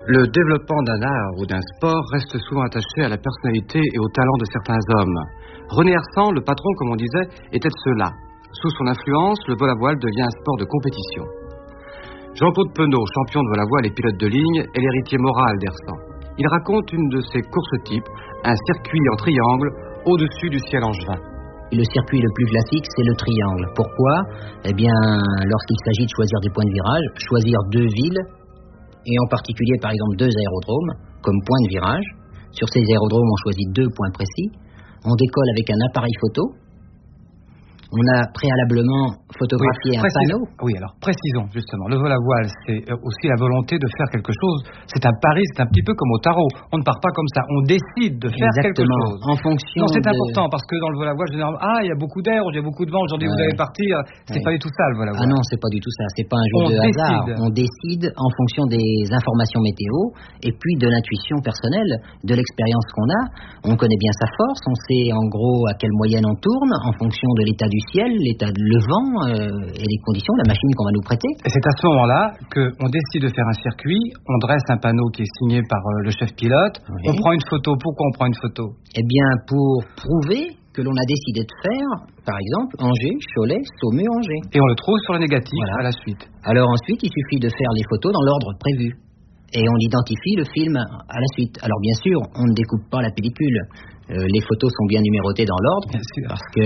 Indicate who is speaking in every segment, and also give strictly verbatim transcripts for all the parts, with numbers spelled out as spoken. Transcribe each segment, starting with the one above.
Speaker 1: Le développement d'un art ou d'un sport reste souvent attaché à la personnalité et au talent de certains hommes. René Hersan, le patron, comme on disait, était de ceux-là. Sous son influence, le vol à voile devient un sport de compétition. Jean-Claude Penaud, champion de vol à voile et pilote de ligne, est l'héritier moral d'Hersan. Il raconte une de ses courses types, un circuit en triangle au-dessus du ciel angevin.
Speaker 2: Le circuit le plus classique, c'est le triangle. Pourquoi ? Eh bien, lorsqu'il s'agit de choisir des points de virage, choisir deux villes, et en particulier, par exemple, deux aérodromes, comme point de virage. Sur ces aérodromes, on choisit deux points précis. On décolle avec un appareil photo. On a préalablement photographié oui, un panneau.
Speaker 3: Oui, alors précisons justement. Le vol à voile, c'est aussi la volonté de faire quelque chose. C'est un pari, c'est un petit peu comme au tarot. On ne part pas comme ça. On décide de faire
Speaker 2: Exactement.
Speaker 3: quelque chose.
Speaker 2: En fonction.
Speaker 3: Non, c'est
Speaker 2: de...
Speaker 3: important parce que dans le vol à voile, généralement, ah, il y a beaucoup d'air, il y a beaucoup de vent. Aujourd'hui, ouais. Vous allez partir. C'est ouais. Pas du tout ça le vol à voile.
Speaker 2: Ah non, c'est pas du tout ça. C'est pas un jeu
Speaker 3: on
Speaker 2: de
Speaker 3: décide.
Speaker 2: hasard. On décide en fonction des informations météo et puis de l'intuition personnelle, de l'expérience qu'on a. On connaît bien sa force. On sait en gros à quelle moyenne on tourne en fonction de l'état du ciel, l'état de le vent euh, et les conditions, la machine qu'on va nous prêter.
Speaker 3: Et c'est à ce moment-là qu'on décide de faire un circuit, on dresse un panneau qui est signé par euh, le chef pilote, oui. On prend une photo. Pourquoi on prend une photo ?
Speaker 2: Eh bien, pour prouver que l'on a décidé de faire, par exemple, Angers, Cholet, Saumur, Angers.
Speaker 3: Et on le trouve sur le négatif
Speaker 2: voilà.
Speaker 3: À la suite.
Speaker 2: Alors ensuite, il suffit de faire les photos dans l'ordre prévu. Et on identifie le film à la suite. Alors bien sûr, on ne découpe pas la pellicule. Euh, les photos sont bien numérotées dans l'ordre parce que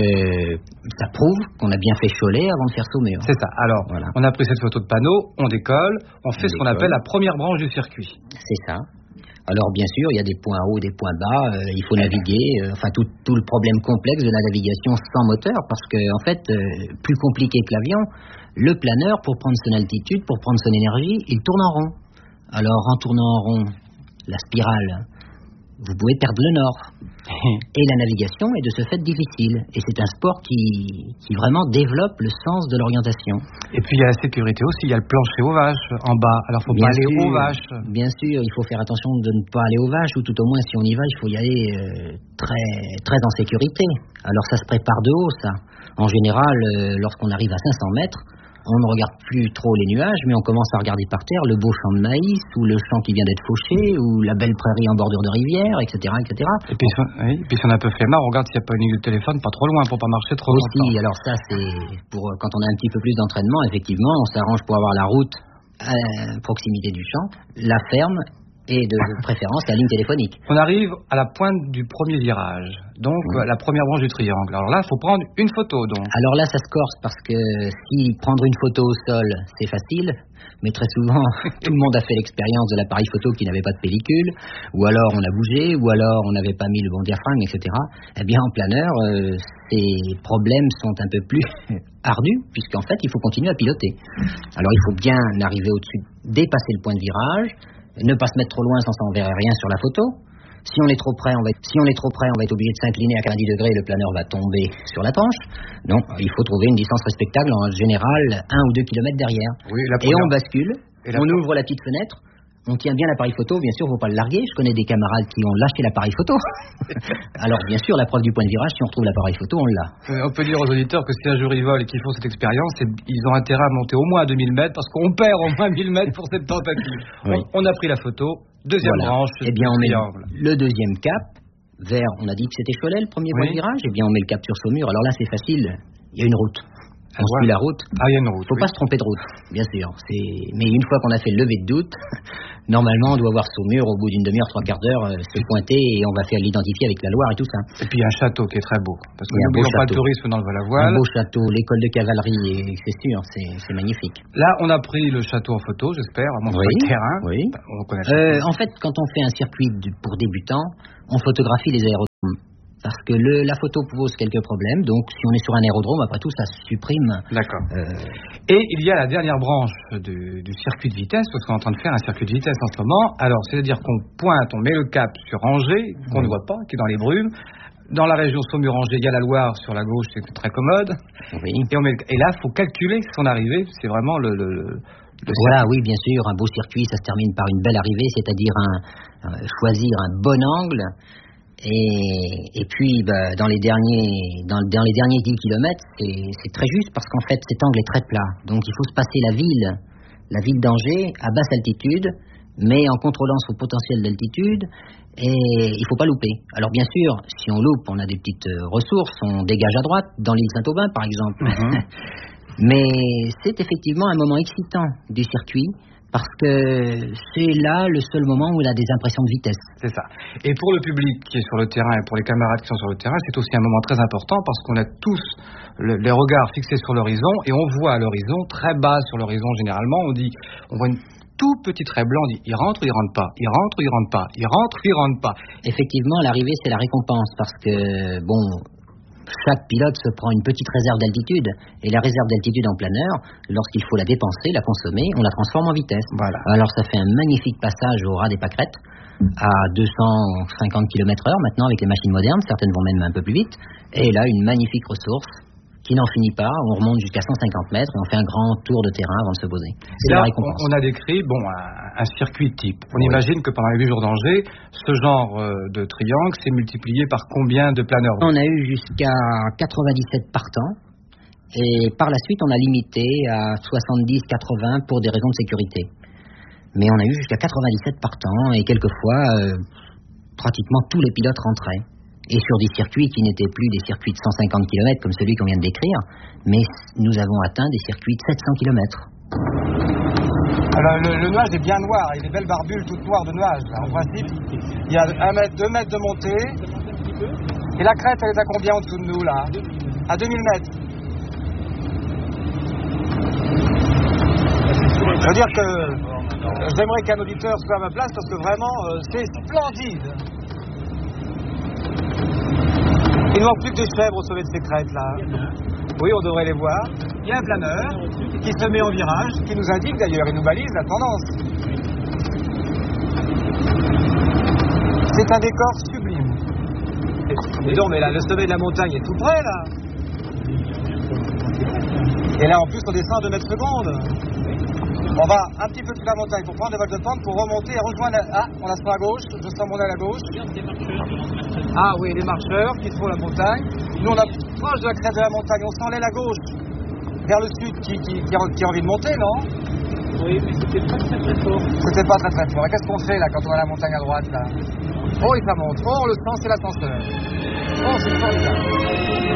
Speaker 2: ça prouve qu'on a bien fait Cholet avant de faire Saumur.
Speaker 3: C'est ça. Alors, voilà. On a pris cette photo de panneau, on décolle, on fait on ce décolle. Qu'on appelle la première branche du circuit.
Speaker 2: C'est ça. Alors bien sûr, il y a des points hauts, des points bas, euh, il faut naviguer, euh, enfin tout, tout le problème complexe de la navigation sans moteur, parce que en fait, euh, plus compliqué que l'avion, le planeur, pour prendre son altitude, pour prendre son énergie, il tourne en rond. Alors en tournant en rond, la spirale, vous pouvez perdre le nord. Et la navigation est de ce fait difficile. Et c'est un sport qui, qui vraiment développe le sens de l'orientation.
Speaker 3: Et puis il y a la sécurité aussi, il y a le plancher aux vaches en bas. Alors il ne faut bien pas sûr, aller aux vaches.
Speaker 2: Bien sûr, il faut faire attention de ne pas aller aux vaches, ou tout au moins si on y va, il faut y aller euh, très, très en sécurité. Alors ça se prépare de haut, ça. En général, euh, lorsqu'on arrive à cinq cents mètres, on ne regarde plus trop les nuages, mais on commence à regarder par terre le beau champ de maïs, ou le champ qui vient d'être fauché, ou la belle prairie en bordure de rivière, et cetera, et cetera.
Speaker 3: Et puis, oui, et puis si on a un peu flemmard, on regarde s'il n'y a pas une ligne de téléphone pas trop loin pour pas marcher trop
Speaker 2: Aussi,
Speaker 3: longtemps.
Speaker 2: Alors ça, c'est pour quand on a un petit peu plus d'entraînement, effectivement, on s'arrange pour avoir la route à proximité du champ, la ferme, et de préférence la ligne téléphonique.
Speaker 3: On arrive à la pointe du premier virage, donc oui. La première branche du triangle. Alors là, il faut prendre une photo, donc.
Speaker 2: Alors là, ça se corse parce que si prendre une photo au sol, c'est facile, mais très souvent, tout le monde a fait l'expérience de l'appareil photo qui n'avait pas de pellicule, ou alors on a bougé, ou alors on n'avait pas mis le bon diaphragme, et cetera. Eh bien, en planeur, euh, ces problèmes sont un peu plus ardus, puisqu'en fait, il faut continuer à piloter. Alors, il faut bien arriver au-dessus, dépasser le point de virage, ne pas se mettre trop loin, sans ça on verrait rien sur la photo. Si on est trop près, on va être, si on est trop près, on va être obligé de s'incliner à quatre-vingt-dix degrés et le planeur va tomber sur la tranche. Non, il faut trouver une distance respectable, en général un ou deux kilomètres derrière.
Speaker 3: Oui, la
Speaker 2: et on bascule, et on
Speaker 3: première...
Speaker 2: ouvre la petite fenêtre, on tient bien l'appareil photo, bien sûr, il ne faut pas le larguer. Je connais des camarades qui ont lâché l'appareil photo. Alors, bien sûr, la preuve du point de virage, si on retrouve l'appareil photo, on l'a.
Speaker 3: On peut dire aux auditeurs que si un jour ils volent et qu'ils font cette expérience, ils ont intérêt à monter au moins à deux mille mètres, parce qu'on perd au moins mille mètres pour cette tentative. Oui. on, on a pris la photo, deuxième
Speaker 2: voilà.
Speaker 3: branche,
Speaker 2: eh bien, on met
Speaker 3: triangle.
Speaker 2: Le deuxième cap, vers, on a dit que c'était Cholet, le premier oui. point de virage, eh bien, on met le cap sur Saumur. Alors là, c'est facile, il y a une route. On
Speaker 3: ouais.
Speaker 2: suit la route.
Speaker 3: Ah, il y a une route.
Speaker 2: Faut
Speaker 3: oui.
Speaker 2: pas se tromper de route, bien sûr. C'est... Mais une fois qu'on a fait le lever de doute, normalement, on doit voir Saumur au bout d'une demi-heure, trois quarts d'heure, euh, se pointer et on va faire l'identifier avec la Loire et tout ça.
Speaker 3: Et puis il y a un château qui est très beau. Parce que nous n'oublions pas le tourisme dans le vol à voile.
Speaker 2: Un beau château, l'école de cavalerie, et c'est sûr, c'est, c'est magnifique.
Speaker 3: Là, on a pris le château en photo, j'espère, à montrer
Speaker 2: oui,
Speaker 3: le terrain.
Speaker 2: Oui.
Speaker 3: On connaît
Speaker 2: euh, en fait, quand on fait un circuit pour débutants, on photographie les aérodromes. Parce que le, la photo pose quelques problèmes, donc si on est sur un aérodrome, après tout, ça se supprime.
Speaker 3: D'accord.
Speaker 2: Euh...
Speaker 3: Et il y a la dernière branche du, du circuit de vitesse, parce qu'on est en train de faire un circuit de vitesse en ce moment. Alors, c'est-à-dire qu'on pointe, on met le cap sur Angers, qu'on oui. ne voit pas, qui est dans les brumes. Dans la région Saumur-Angers, il y a la Loire sur la gauche, c'est très commode.
Speaker 2: Oui.
Speaker 3: Et, on met le, et là, il faut calculer son arrivée, c'est vraiment le... le, le Le
Speaker 2: voilà, oui, bien sûr, un beau circuit, ça se termine par une belle arrivée, c'est-à-dire un, euh, choisir un bon angle. Et, et puis, bah, dans les derniers, dans, dans les derniers dix kilomètres, c'est, c'est très juste parce qu'en fait, cet angle est très plat. Donc, il faut se passer la ville, la ville d'Angers, à basse altitude, mais en contrôlant son potentiel d'altitude, et il ne faut pas louper. Alors bien sûr, si on loupe, on a des petites ressources, on dégage à droite, dans l'île Saint-Aubin par exemple. Mm-hmm. Mais c'est effectivement un moment excitant du circuit, parce que c'est là le seul moment où il a des impressions de vitesse.
Speaker 3: C'est ça. Et pour le public qui est sur le terrain et pour les camarades qui sont sur le terrain, c'est aussi un moment très important parce qu'on a tous le, les regards fixés sur l'horizon et on voit à l'horizon, très bas sur l'horizon généralement, on dit, on voit une tout petit trait blanc, on dit il rentre ou il rentre pas, il rentre ou il rentre pas, il rentre ou il rentre pas.
Speaker 2: Effectivement, l'arrivée c'est la récompense parce que, bon, chaque pilote se prend une petite réserve d'altitude et la réserve d'altitude en planeur, lorsqu'il faut la dépenser, la consommer, on la transforme en vitesse.
Speaker 3: Voilà.
Speaker 2: Alors ça fait un magnifique passage au ras des pâquerettes à deux cent cinquante kilomètres heure maintenant avec les machines modernes, certaines vont même un peu plus vite, et là une magnifique ressource qui n'en finit pas, on remonte jusqu'à cent cinquante mètres et on fait un grand tour de terrain avant de se poser. C'est
Speaker 3: là,
Speaker 2: la récompense.
Speaker 3: On a décrit bon, un, un circuit type. On oui. imagine que pendant les huit jours d'Angers, ce genre euh, de triangle s'est multiplié par combien de planeurs?
Speaker 2: On a eu jusqu'à quatre-vingt-dix-sept partants et par la suite on a limité à soixante-dix quatre-vingts pour des raisons de sécurité. Mais on a eu jusqu'à quatre-vingt-dix-sept partants et quelquefois euh, pratiquement tous les pilotes rentraient. Et sur des circuits qui n'étaient plus des circuits de cent cinquante kilomètres comme celui qu'on vient de décrire, mais nous avons atteint des circuits de sept cents kilomètres.
Speaker 4: Alors le, le nuage est bien noir, il y a des belles barbules toutes noires de nuages. Là. En principe, il y a un mètre, deux mètres de montée. Et la crête, elle est à combien en dessous de nous là? À deux mille mètres. Je veux dire que euh, j'aimerais qu'un auditeur soit à ma place parce que vraiment, euh, c'est splendide. Il ne manque plus que des chèvres au sommet de ces crêtes là. Oui, on devrait les voir. Il y a un planeur qui se met en virage, qui nous indique d'ailleurs, il nous balise la tendance. C'est un décor sublime. Et donc, mais là, le sommet de la montagne est tout près là. Et là, en plus, on descend à deux mètres secondes. On va un petit peu sous la montagne pour prendre des volts de pente pour remonter et rejoindre. La... Ah, on la sent à gauche. Je sens monter à la gauche. Ah oui, les marcheurs qui font la montagne. Nous, on approche de la crête de la montagne. On s'enlève à gauche vers le sud qui, qui, qui, a, qui a envie de monter, non?
Speaker 5: Oui, mais c'était pas très très fort.
Speaker 4: C'était pas très très fort. Et qu'est-ce qu'on fait là quand on a la montagne à droite là? Oh, et ça monte. Oh, le sens, c'est l'ascenseur. Oh, c'est formidable.